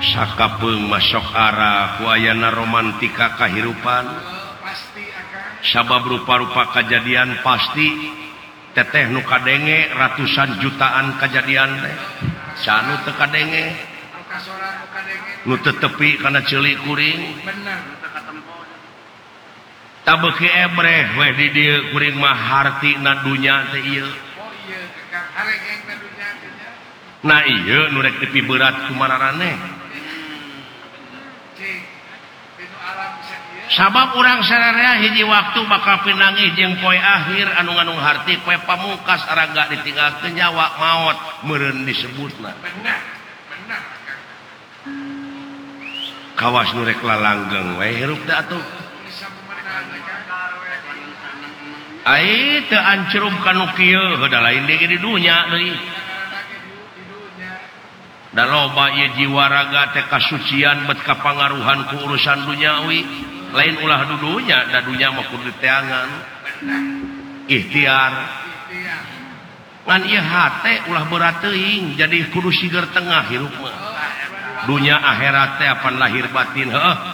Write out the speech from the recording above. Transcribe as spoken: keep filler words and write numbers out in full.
Sakapeung masok arah kuayana romantika kahirupan sabab rupa-rupa kejadian pasti teteh nu kadenge ratusan jutaan kejadian teh sanu teu kadenge nu teu tepi kana ceulik kuring tabeuki ebreh we di dieu kuring mah hartina dunya teh ieu nah ieu nu rek tepi berat kumararane sabab urang sararea hiji waktu bakal pinangih jeung poe akhir anu ngandung harti poe pamungkas araga ditinggalkeun nyawa maot meureun disebutna benar benar kawas nu rek lalanggeng we hirup teh atuh ai teu ancrum kanu kieu da lain deui di dunya deui da loba ieu jiwa raga teh kasucian bet kapangaruhan ku urusan duniawi lain ulah dudunya da dunya mah kudu teangan ikhtiar ngan ieu hate ulah berat teuing jadi kudu sigar tengah hirup mah dunya akhirat teh apan lahir batin heuh